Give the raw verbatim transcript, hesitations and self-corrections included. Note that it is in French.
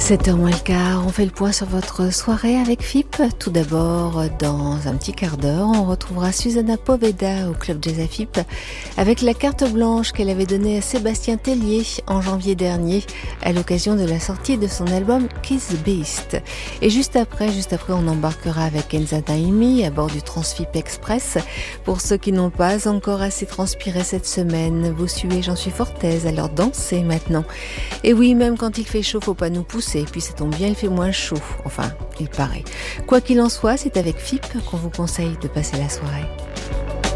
sept heures moins le quart, on fait le point sur votre soirée avec F I P. Tout d'abord, dans un petit quart d'heure, on retrouvera Susanna Poveda au Club Jazz à F I P avec la carte blanche qu'elle avait donnée à Sébastien Tellier en janvier dernier à l'occasion de la sortie de son album Kiss the Beast. Et juste après, juste après, on embarquera avec Kenza Naimi à bord du Transfip Express. Pour ceux qui n'ont pas encore assez transpiré cette semaine, vous suivez, j'en suis fort aise, alors dansez maintenant. Et oui, même quand il fait chaud, faut pas nous pousser. Et puis ça tombe bien, il fait moins chaud. Enfin, il paraît. Quoi qu'il en soit, c'est avec F I P qu'on vous conseille de passer la soirée.